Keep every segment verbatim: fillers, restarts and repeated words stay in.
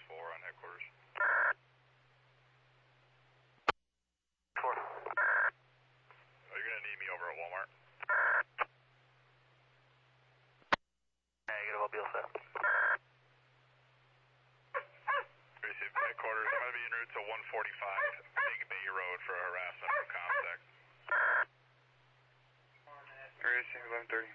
four on headquarters. Four. Are you going to need me over at Walmart? Negative, I'll be all set. Receive headquarters. I'm going to be en route to one forty-five Big Bay Road for harassment for contact. Racing eleven thirty.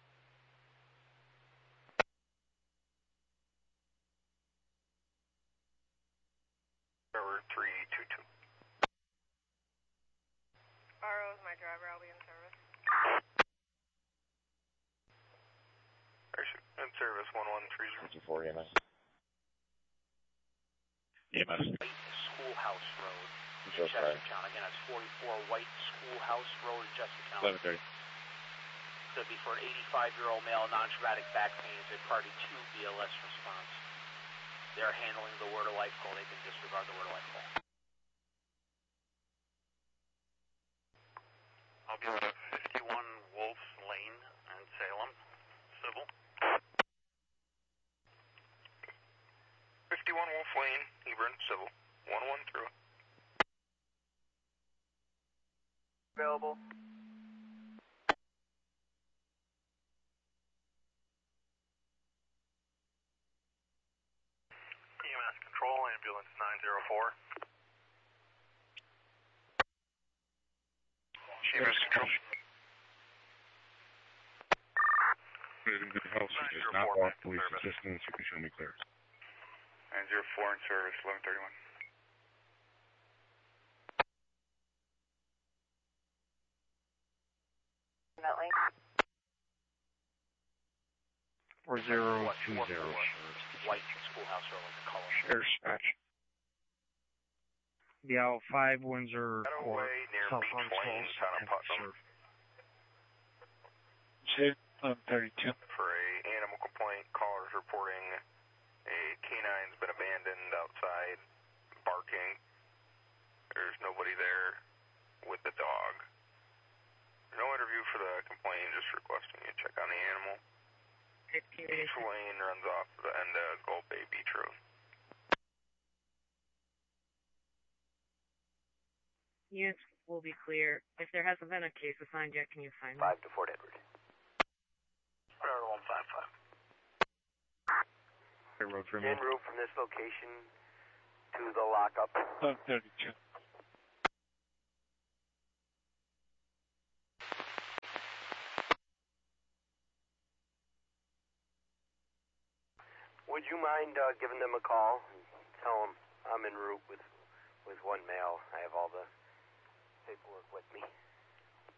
Server three two two. R O is my driver, I'll be in service. Racing in service one one three zero. fifty-four E M S. E M S. White Schoolhouse Road, in Just right. Chestertown. Again, that's forty-four White Schoolhouse Road in Chestertown. eleven thirty. Could be for an eighty-five-year-old male, non-traumatic back pain. Is a party two B L S response. They're handling the word of life call. They can disregard the word of life call. I'll be at fifty-one Wolf's Lane in Salem, civil. fifty-one Wolf Lane, Hebron, civil. one one through. Available. E M S control, ambulance nine zero four. E M S control. In the house, who does not want police assistance, you can show me clearance. nine zero four in service, eleven thirty-one. That link. Four zero two Four, zero. four, White Schoolhouse Road, like the color. Sheriff Dispatch. Yeah, five Windsor Court, Getaway near South Beach Arms Lane, Falls, Town of and Putnam. Shit, eleven thirty-two. For a animal complaint, callers reporting a canine's been abandoned outside, barking. There's nobody there with the dog. No interview for the complaint, just requesting you check on the animal. Beach Lane runs off the end of Gold Bay Beach Road. Units will be clear. If there hasn't been a case assigned yet, can you find me? Five to Fort Edward. Radar one five five. Road for En route from this location to the lockup. eleven thirty-two. Would you mind uh, giving them a call and tell them I'm en route with, with one male? I have all the paperwork with me.